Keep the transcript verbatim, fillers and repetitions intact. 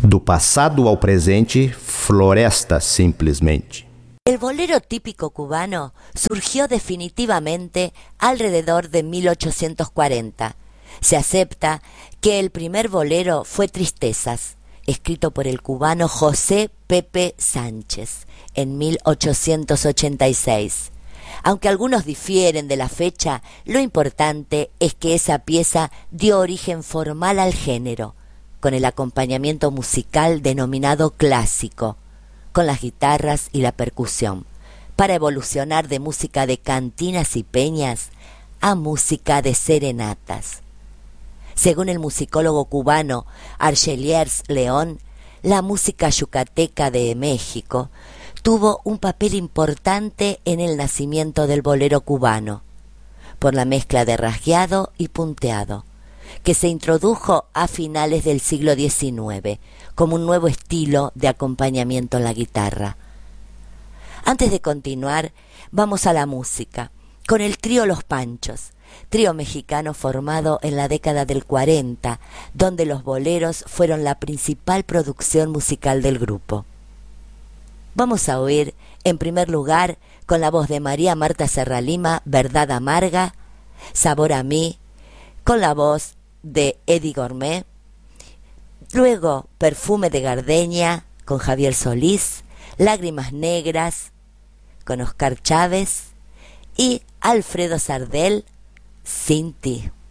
Do passado ao presente, floresta simplesmente. El bolero típico cubano surgió definitivamente alrededor de mil ochocientos cuarenta. Se acepta que el primer bolero fue Tristezas, escrito por el cubano José Pepe Sánchez en mil ochocientos ochenta y seis. Aunque algunos difieren de la fecha, lo importante es que esa pieza dio origen formal al género, con el acompañamiento musical denominado clásico, con las guitarras y la percusión, para evolucionar de música de cantinas y peñas a música de serenatas. Según el musicólogo cubano Argeliers León, la música yucateca de México tuvo un papel importante en el nacimiento del bolero cubano, por la mezcla de rasgueado y punteado, que se introdujo a finales del siglo diecinueve como un nuevo estilo de acompañamiento en la guitarra. Antes de continuar, vamos a la música, con el trío Los Panchos, trío mexicano formado en la década del cuarenta, donde los boleros fueron la principal producción musical del grupo. Vamos a oír, en primer lugar, con la voz de María Marta Serralima, Verdad Amarga, Sabor a mí, con la voz de Eddie Gourmet, luego Perfume de Gardenia, con Javier Solís, Lágrimas Negras, con Oscar Chávez, y Alfredo Sardel, Sin ti.